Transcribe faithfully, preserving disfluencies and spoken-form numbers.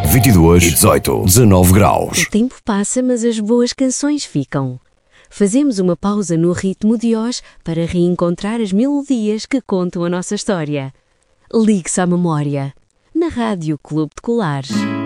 vinte e dois e dezoito, dezanove graus. O tempo passa, mas as boas canções ficam. Fazemos uma pausa no ritmo de hoje para reencontrar as melodias que contam a nossa história. Ligue-se à memória. Na Rádio Clube de Colares.